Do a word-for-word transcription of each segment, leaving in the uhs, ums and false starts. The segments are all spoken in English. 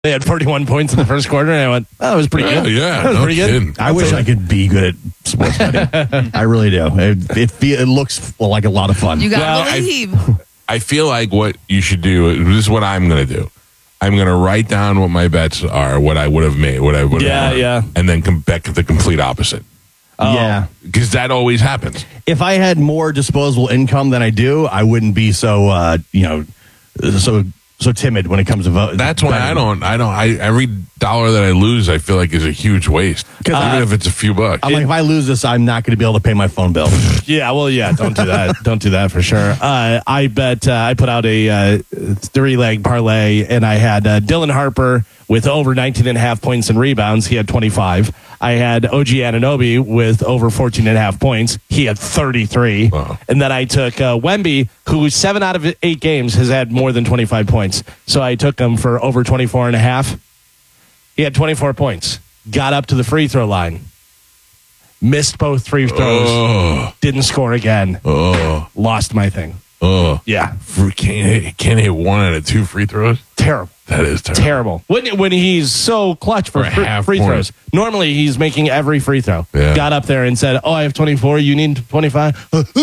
They had forty-one points in the first quarter, and I went, oh, that was pretty Yeah, good. yeah, that was no pretty kidding. good. I wish I could be good at sports betting. I really do. It it, feel, it looks like a lot of fun. You got to Well, I- believe. I feel like what you should do, this is what I'm going to do. I'm going to write down what my bets are, what I would have made, what I would have Yeah, won, yeah. and then come back to the complete opposite. Oh. Yeah. Because that always happens. If I had more disposable income than I do, I wouldn't be so uh, you know so so timid when it comes to vote. That's why I don't, I don't, I every dollar that I lose, I feel like is a huge waste. 'Cause Even I- if it's a few bucks. I'm like, if I lose this, I'm not going to be able to pay my phone bill. Yeah, well, yeah, don't do that. Don't do that for sure. Uh, I bet uh, I put out a uh, three-leg parlay, and I had uh, Dylan Harper with over nineteen and a half points and rebounds. He had twenty-five. I had O G Anunoby with over fourteen and a half points. He had thirty-three. Wow. And then I took uh, Wemby, who seven out of eight games has had more than twenty-five points. So I took him for over twenty-four and a half. He had twenty-four points. Got up to the free throw line. Missed both free throws. Oh, Didn't score again. oh, Lost my thing. oh. Yeah. Free- Can't hit, can't hit one out of two free throws? Terrible. That is terrible. Terrible. When when he's so clutch for For a free, half free point. throws. Normally he's making every free throw. Yeah. Got up there and said, "Oh, I have twenty-four. You need twenty-five."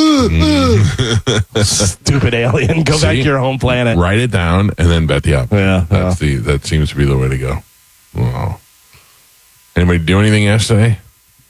Stupid alien. Go back See? to your home planet. Write it down and then bet the up. Yeah, That's the, that seems to be the way to go. Wow. Anybody do anything yesterday?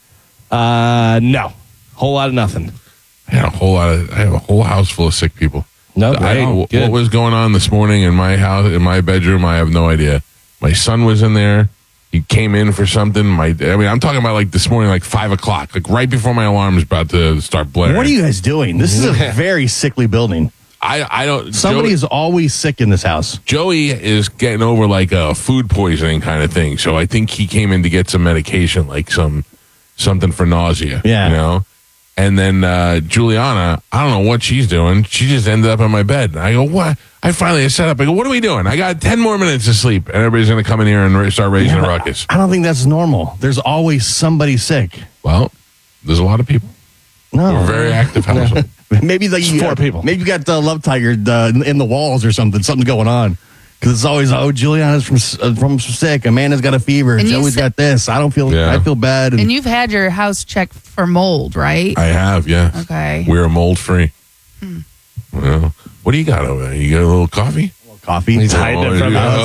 Uh, no. Whole lot of nothing. I had a whole lot of, I have a whole house full of sick people. No, I, no, w- good. what was going on this morning in my house, in my bedroom? I have no idea. My son was in there. He came in for something. My, I mean, I'm talking about like this morning, like five o'clock, like right before my alarm is about to start blaring. What are you guys doing? This is a very sickly building. I, I don't. Somebody Joey, is always sick in this house. Joey is getting over like a food poisoning kind of thing. So I think he came in to get some medication, like some something for nausea. Yeah. You know? And then uh, Juliana, I don't know what she's doing. She just ended up in my bed. I go, what? I finally set up. I go, what are we doing? I got ten more minutes to sleep. And everybody's going to come in here and ra- start raising Yeah, a but ruckus. I don't think that's normal. There's always somebody sick. Well, there's a lot of people. No. We're a very active household. Maybe like It's you four got, people. Maybe you got the love tiger uh, in the walls or something. Something's going on. Because it's always, oh, Juliana's from uh, from sick. Amanda's got a fever. And you Joey's said- got this. I don't feel. Yeah. I feel bad. And you've had your house checked for mold, right? I have, yeah. Okay. We're mold free. Well, what do you got over there? You got a little coffee? coffee. He's hiding it from yeah. us.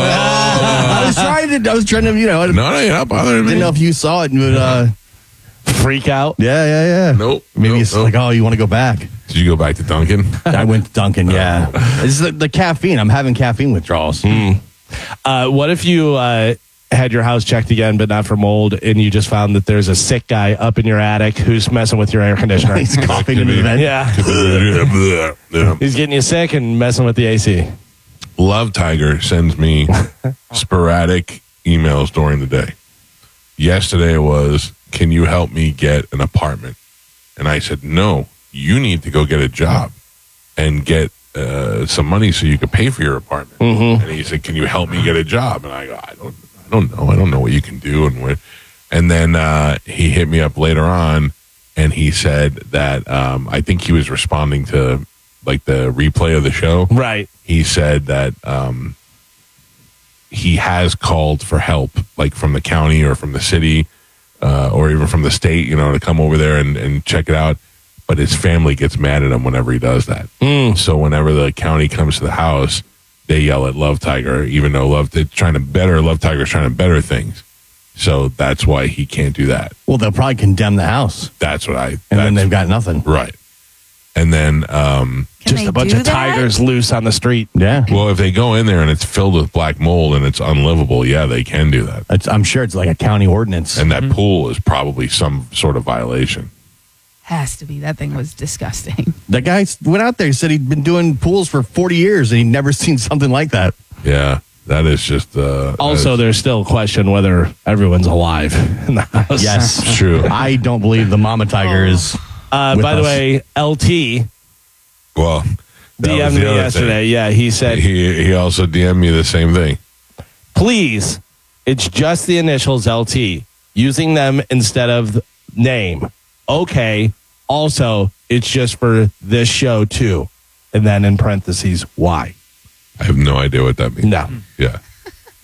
I was trying to. I was trying to. You know. I No, no, you're not bothering me. didn't know if you saw it, but uh, Freak out. yeah, yeah, yeah. Nope. Maybe nope, it's nope. like, oh, you want to go back? Did you go back to Duncan? I went to Dunkin'. Yeah, it's the, the caffeine. I'm having caffeine withdrawals. Uh, what if you uh, had your house checked again, but not for mold, and you just found that there's a sick guy up in your attic who's messing with your air conditioner? He's coughing into the vent. Yeah. Yeah. He's getting you sick and messing with the A C. Love Tiger sends me sporadic emails during the day. Yesterday was, can you help me get an apartment? And I said, no, you need to go get a job and get uh, some money so you can pay for your apartment. Mm-hmm. And he said, can you help me get a job? And I go, I don't, I don't know. I don't know what you can do. And what. And then uh, he hit me up later on, and he said that um, I think he was responding to like the replay of the show. Right. He said that um, he has called for help, like from the county or from the city uh, or even from the state, you know, to come over there and, and check it out. But his family gets mad at him whenever he does that. Mm. So whenever the county comes to the house, they yell at Love Tiger, even though Love it's trying to better Love Tiger's trying to better things. So that's why he can't do that. Well, they'll probably condemn the house, That's what I. and then that's- they've got nothing. right. And then, um, Can Just they a bunch do of that? tigers loose on the street. Yeah, well, if they go in there and it's filled with black mold and it's unlivable, yeah, they can do that. It's, I'm sure it's like a county ordinance. And that pool is probably some sort of violation. Has to be. That thing was disgusting. That guy went out there. He said he'd been doing pools for forty years and he'd never seen something like that. Yeah, that is just. Uh, Also, that there's still a question whether everyone's alive in the house. Yes, is true. I don't believe the mama tiger is. Uh, with by the us. way, L T Well, that was D M'd the me other yesterday. Yeah, he thing. said, He he also D M'd me the same thing. please, it's just the initials L T. Using them instead of the name. Okay. Also, it's just for this show, too. And then in parentheses, why? I have no idea what that means. No. Yeah.